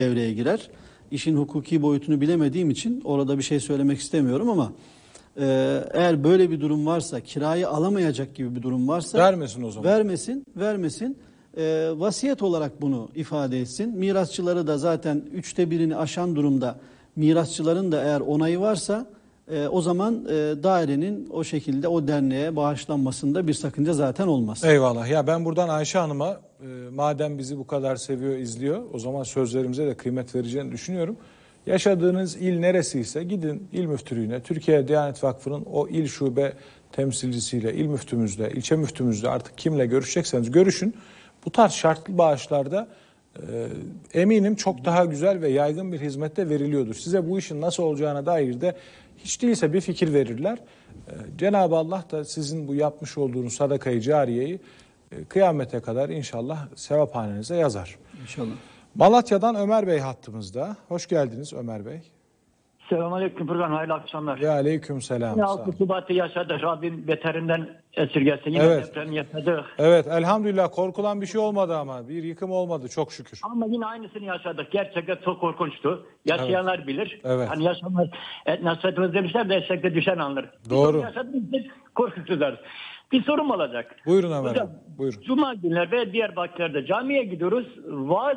devreye girer. İşin hukuki boyutunu bilemediğim için orada bir şey söylemek istemiyorum ama eğer böyle bir durum varsa, kirayı alamayacak gibi bir durum varsa vermesin o zaman. Vermesin. Vasiyet olarak bunu ifade etsin. Mirasçıları da zaten 1/3'ünü aşan durumda mirasçıların da eğer onayı varsa o zaman dairenin o şekilde o derneğe bağışlanmasında bir sakınca zaten olmaz. Eyvallah. Ya ben buradan Ayşe Hanım'a madem bizi bu kadar seviyor, izliyor, o zaman sözlerimize de kıymet vereceğini düşünüyorum. Yaşadığınız il neresiyse gidin il müftülüğüne, Türkiye Diyanet Vakfı'nın o il şube temsilcisiyle, il müftümüzle, ilçe müftümüzle artık kimle görüşecekseniz görüşün. Bu tarz şartlı bağışlarda eminim çok daha güzel ve yaygın bir hizmette veriliyordur. Size bu işin nasıl olacağına dair de hiç değilse bir fikir verirler. Cenab-ı Allah da sizin bu yapmış olduğunuz sadakayı cariyeyi kıyamete kadar inşallah sevaphanenize yazar. İnşallah. Malatya'dan Ömer Bey hattımızda. Hoş geldiniz Ömer Bey. Selamünaleyküm Furkan, hayırlı akşamlar. Ve aleykümselam. Yine 6 Şubat'ı yaşadık. Rabbim beterinden esirgesin. Yine Evet. deprem yaşadık. Evet, elhamdülillah korkulan bir şey olmadı ama. Bir yıkım olmadı çok şükür. Ama yine aynısını yaşadık. Gerçekten çok korkunçtu. Yaşayanlar bilir. Evet. Hani yaşayanlar, Nasrettin demişler de eşekte düşen anlar. Doğru. Yaşadığımız için korkutular. Bir sorum olacak. Buyurun Ömer Hocam, Bey, buyurun. Cuma günleri ve Diyarbakır'da camiye gidiyoruz. Vaaz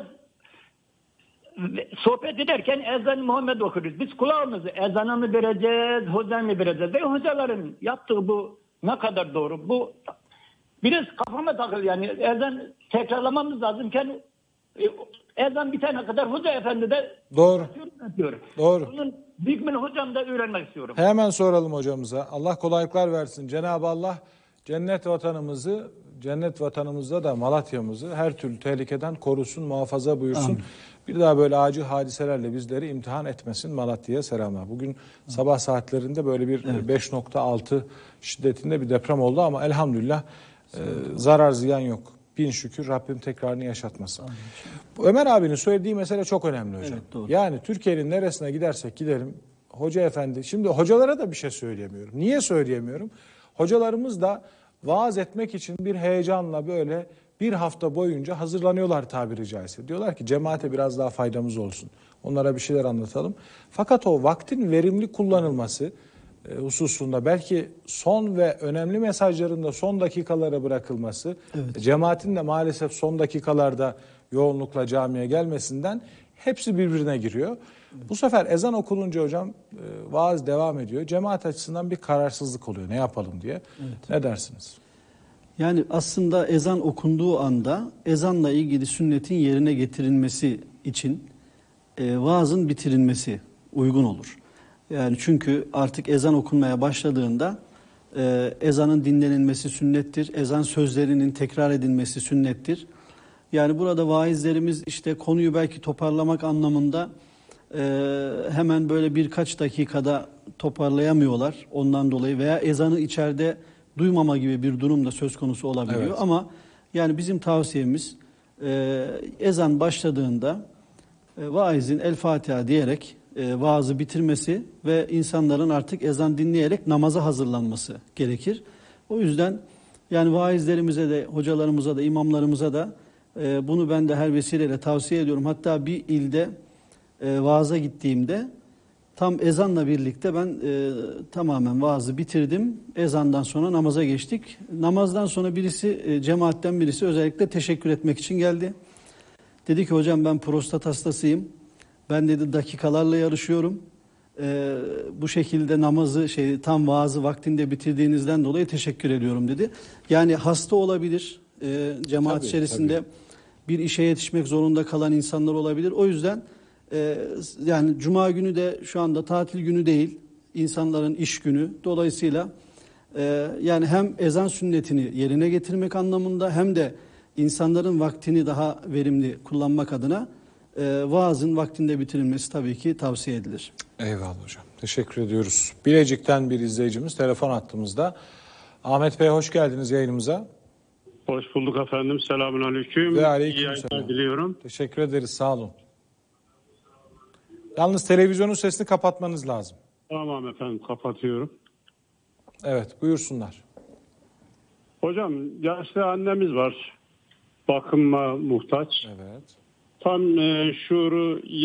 sohbet ederken ezan Muhammed okuruz. Biz kulağımızı ezana mı vereceğiz, hocam mı vereceğiz? Ve hocaların yaptığı bu ne kadar doğru? Bu biraz kafama takılıyor yani. Ezan tekrarlamamız lazımken ezan bitene kadar hoca efendi de Doğru. diyor. Doğru. Bunun hükmünü hocam da öğrenmek istiyorum. Hemen soralım hocamıza. Allah kolaylıklar versin. Cenab-ı Allah cennet vatanımızda da Malatya'mızı her türlü tehlikeden korusun, muhafaza buyursun. Amin. Bir daha böyle acil hadiselerle bizleri imtihan etmesin. Malatya'ya selamlar. Bugün sabah saatlerinde böyle bir 5.6 şiddetinde bir deprem oldu ama elhamdülillah zarar ziyan yok. Bin şükür Rabbim tekrarını yaşatmasın. Ömer abinin söylediği mesele çok önemli hocam. Evet, yani Türkiye'nin neresine gidersek gidelim hoca efendi. Şimdi hocalara da bir şey söyleyemiyorum. Niye söyleyemiyorum? Hocalarımız da vaaz etmek için bir heyecanla böyle bir hafta boyunca hazırlanıyorlar tabiri caizse. Diyorlar ki cemaate biraz daha faydamız olsun. Onlara bir şeyler anlatalım. Fakat o vaktin verimli kullanılması hususunda belki son ve önemli mesajların da son dakikalara bırakılması, cemaatin de maalesef son dakikalarda yoğunlukla camiye gelmesinden hepsi birbirine giriyor. Bu sefer ezan okununca hocam vaaz devam ediyor. Cemaat açısından bir kararsızlık oluyor. Ne yapalım diye. Ne dersiniz? Yani aslında ezan okunduğu anda ezanla ilgili sünnetin yerine getirilmesi için vaazın bitirilmesi uygun olur. Yani çünkü artık ezan okunmaya başladığında ezanın dinlenilmesi sünnettir. Ezan sözlerinin tekrar edilmesi sünnettir. Yani burada vaizlerimiz işte konuyu belki toparlamak anlamında hemen böyle birkaç dakikada toparlayamıyorlar. Ondan dolayı veya ezanı içeride duymama gibi bir durum da söz konusu olabiliyor. Evet. Ama yani bizim tavsiyemiz ezan başladığında vaizin El Fatiha diyerek vaazı bitirmesi ve insanların artık ezan dinleyerek namaza hazırlanması gerekir. O yüzden yani vaizlerimize de, hocalarımıza da, imamlarımıza da bunu ben de her vesileyle tavsiye ediyorum. Hatta bir ilde vaaza gittiğimde tam ezanla birlikte ben tamamen vaazı bitirdim. Ezandan sonra namaza geçtik. Namazdan sonra birisi, cemaatten birisi özellikle teşekkür etmek için geldi. Dedi ki hocam ben prostat hastasıyım. Ben dedi dakikalarla yarışıyorum. Bu şekilde namazı tam vaazı vaktinde bitirdiğinizden dolayı teşekkür ediyorum dedi. Yani hasta olabilir. Cemaat içerisinde bir işe yetişmek zorunda kalan insanlar olabilir. O yüzden yani Cuma günü de şu anda tatil günü değil. İnsanların iş günü. Dolayısıyla yani hem ezan sünnetini yerine getirmek anlamında hem de insanların vaktini daha verimli kullanmak adına vaazın vaktinde bitirilmesi tabii ki tavsiye edilir. Eyvallah hocam. Teşekkür ediyoruz. Bilecik'ten bir izleyicimiz telefon hattımızda. Ahmet Bey hoş geldiniz yayınımıza. Hoş bulduk efendim. Selamünaleyküm. Ve aleykümselam. Diliyorum. Teşekkür ederiz. Sağ olun. Yalnız televizyonun sesini kapatmanız lazım. Tamam efendim, kapatıyorum. Evet, buyursunlar. Hocam yaşlı annemiz var. Bakıma muhtaç. Evet. tam şuuru